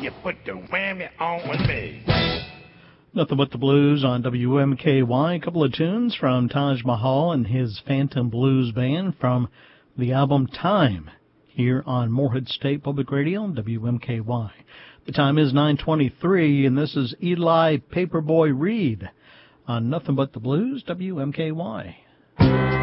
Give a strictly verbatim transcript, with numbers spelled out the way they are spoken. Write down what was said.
you put the whammy on me. Nothing But the Blues on W M K Y. A couple of tunes from Taj Mahal and his Phantom Blues Band from the album Time here on Morehead State Public Radio, W M K Y. The time is nine twenty-three, and this is Eli Paperboy Reed on Nothing But the Blues, W M K Y.